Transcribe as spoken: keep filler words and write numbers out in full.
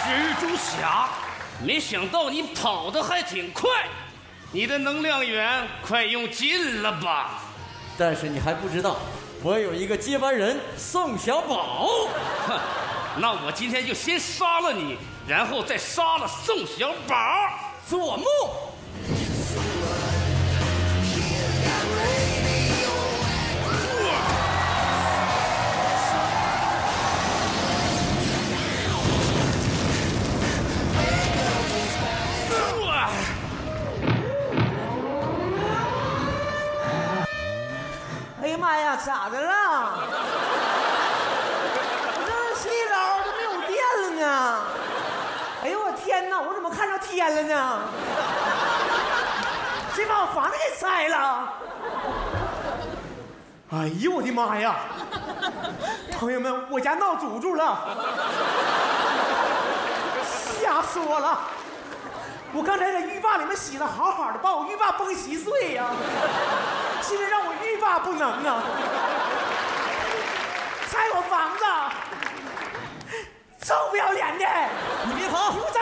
蜘蛛侠，没想到你跑得还挺快，你的能量源快用尽了吧？ 但是你还不知道，我有一个接班人宋小宝。 哼，那我今天就先杀了你，然后再杀了宋小宝。 做梦！ 哎呀妈呀，咋的了？我这洗澡都没有电了呢。哎呦我天哪，我怎么看着天了呢？谁把我房子给拆了？哎呦我的妈呀！朋友们，我家闹祖祖了，吓死我了！我刚才在浴霸里面洗的好好的，把我浴霸崩稀碎呀、啊！现在让我欲罢不能啊！拆我房子，臭不要脸的！ 你别跑！ 你给我